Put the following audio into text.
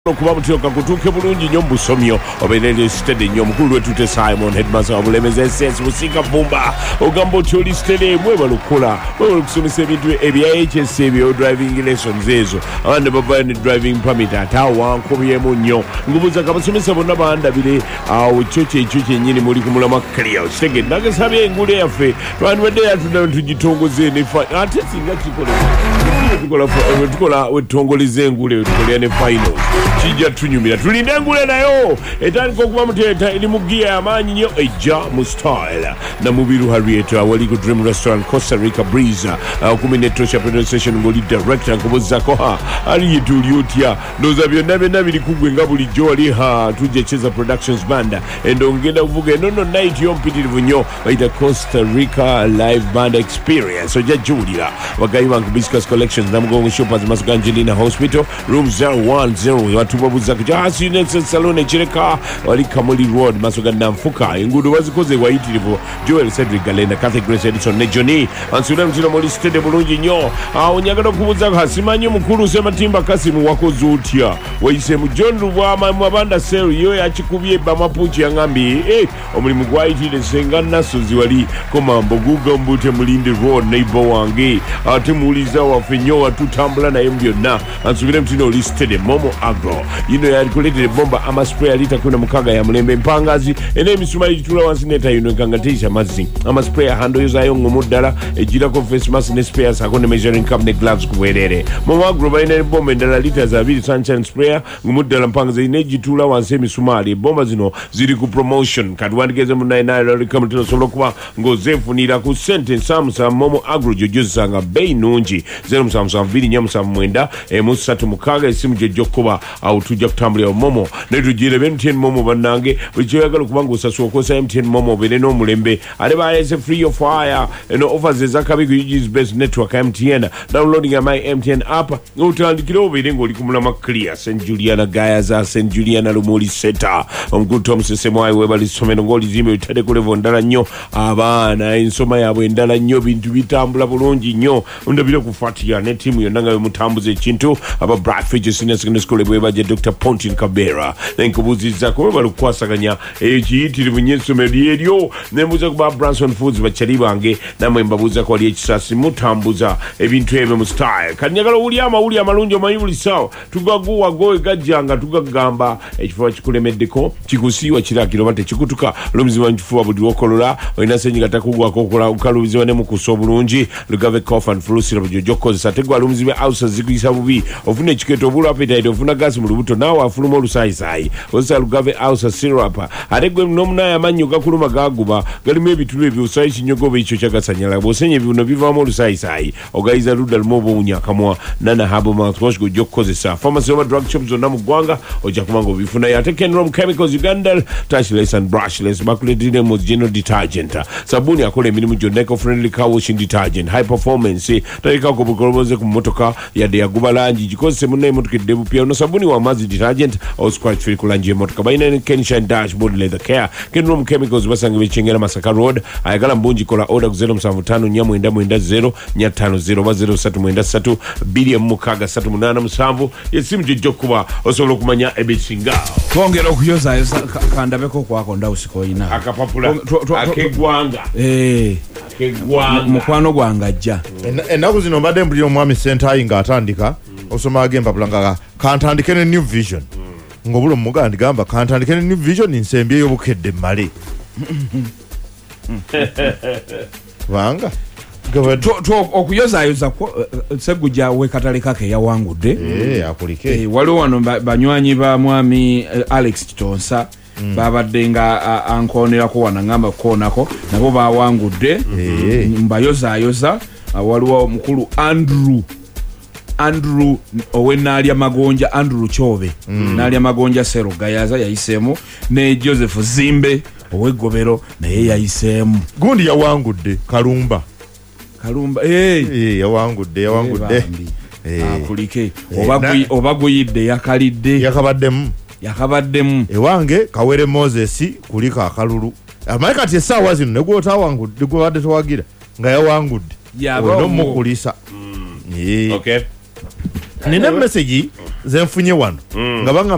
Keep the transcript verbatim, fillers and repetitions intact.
okuba mutyoka kutuuke bulungi nnyo mu busomyo obeerera sitede nnyo omukulu wetute Simon Headmaster wabulemeza essensi Musika Vumba ogamba oti oli sitede mwebala okukola mwebala okusomesa ebintu ebya H S C ebyo driving lessons ezo abandi bavayo ne driving permit ate awo wankobyemu nnyo ngubuuza kabasomesa bonna bandabire awo kyo kyekyo kyennyini muli ku mulamwa clear kitege nagesabye engule yaffe twandibadde yatuddayo tugitongoze nefa ate singa kikola tukola wetutongoleza engule wetukolera ne finals kijja tunyumira tulinde engule nayo etandika okuba muteeta eri mu giya y'amaanyi nnyo ejja mu style Namubiru Harriet awali ku Dream Restaurant Costa Rica Breeze okumi ne Tosha petrol station ng'oli director nkubuzzako ha ali yituli otya ndowooza byonna byonna biri kugwe nga bulijjo wali ha tujja Cheza Productions Band endo ngenda kuvuga enono night yompitirivu nnyo bayita Costa Rica Live Band Experience ojja jiwulira bagayi banku Biscuits Collections Namugongo Shoppers Masuka Angelina Hospital room zero one zero watubabuza ku Jahasi United Salon ekireka wali Kamuli Road Masuka Namfuka enguudo bazikoze wayitirivu Joel Cedric Galenda Kathy Grace Edison ne Johnny ansula mtino moli stede bulungi nnyo awo nyagala okubuuza hasimanyi mukulu Sematimba Kasimu wakoze otya wayise mu John Rubwama mabanda sero yo yakikubye bamapuchi yangambye eh omulimu gwayitire senga nasozi wali komambo guga mbute mulindi road neighbor wange ate muliza waffe nnyo watutambula naye byonna ansubire mtino oli stede Momo Agro yino yalikuletera bomba ama spray alita kuna mukaga ya mulembe mpangazi ene emisumali gitula wansi neta yino nkangatisha mazzi ama spray hando yozayo ngumuddala ejirako face mask ne spares akone measuring cup ne gloves kuwerere Momo Agro bayina bomba endala lita za abiri sunshine sprayer ngumuddala mpangazi ine gitula wansi emisumali bomba zino ziri ku promotion kadwandikeze mu nine nine recommendation solo kuba ngozefunira ku sente Samsung Momo Agro jojozanga bei nungi zero Samsung vili nyamu samwenda e musatu mukaga esimu jojjokuba au tujja kutambulira Momo ne tujire M T N Momo bannange bichoyagala kubanga osaswa okosa M T N Momo bene no mulembe ale baayese free of fire eno offers ezakabi ku U G's best network M T N downloading my M T N app utandikira obere ngoli kumulama clear Saint Juliana Gayaza Saint Juliana Lumuli Seta omukulu Tom Sesemo ayi webali somero ngoli zimbe utade ku level ndala nnyo abaana ensoma yabwe ndala nnyo bintu bitambula bulungi nnyo ndabire kufuatia ne timu yonna nga mutambuze ekintu aba Bradford Senior Secondary School bwebaje Doctor Pontin Kabera nenkubuziza ko balukwasaganya ekiyitirivu nyesomero lyeryo nembuza kuba Branson Foods bachali bange namwe mbabuza ko ali ekisasi mutambuza ebintu ebyo mu style kanyagala uli amawuli amalungi omayibuli sawa tugaguwa goe gajjanga tugagamba ekifo kikulemeddeko kikusiwa kirakiro bate kikutuka lumizima nkifuwa budi okolola oyina senyiga takugwa kokola ukalubizwa ne mukuso bulungi lugave cough and flu syrup jojokozesa tegwa lumizima ausa zikuyisa bubi ofune chiketo bulu appetite ofuna gas mu lubuto nawe afuluma olusayisayi osa lugave ausa syrup ategwe nomuna yamanyo gakuluma gaguba galimu ebitulu ebyo osayi kinyogobe ekyo kyagasanyala bosenye bino bivaamu olusayisayi ogayiza ludda lumu obuwunya akamwa nana habo mouthwash gojjokozesa pharmacy oba drug shops zonna mu ggwanga ojja kumanga obifuna yate Kenrom Chemicals Uganda touchless and brushless bakuletire mu general detergent sabuni akola emirimu gyonna eco friendly car washing detergent high performance talika ko bukoloboze ku motoka yadde yaguba langi gikozese munne emotoka eddebu pia no sabuni wa mazi detergent or scratch free kulangi emotoka bayina Kenshin dashboard leather care Kenrom Chemicals basanga bichengera Masaka Road ayagala mbungi kola order ku zero seven five nya mwenda mwenda zero nya tano zero ba zero three mwenda three bili mukaga three munana musanvu yesimu jjo kuba osobola okumanya ebisinga twongera okuyoza kandabeko kwako ndawusiko ina akapapula akegwanga eh akegwanga mukwano gwangajja enaku zino mbadde mbulira omwami Sentayi nga atandika osoma agemba bulanga kantandike ne New Vision ngobulo mugandi gamba kantandike ne New Vision nsembye yobukedde male wanga okuyozayoza seguja wekataleka ke yawangudde eh akulike waliwo wano banywanyi ba mwami Alex Kitonsa Mm. babadde nga ankonerako wana ngamba konako nabo bawangudde hey. mbayozayoza waliwo mukulu Andrew Andrew owenalya magonja Andrew Chobe mm. nalya magonja Sero Gayaza yayisemu ne Joseph Zimbe owegobero naye yayisemu gundi yawangudde Kalumba Kalumba eh hey, yawangudde yawangudde eh akulike obagui obaguyidde yakalidde yakabaddemu yakabaddemu ewange Kawere Moses kulika akalulu amaika ati esawa zino ne gwota wangudde gwabadde twagira nga yawangudde ono mukulisa mm. yeah. Okay nina message zenfunye wano mm. nga banga